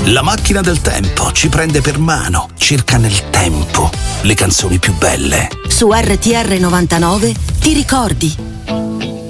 La macchina del tempo ci prende per mano, cerca nel tempo le canzoni più belle. Su RTR 99 ti ricordi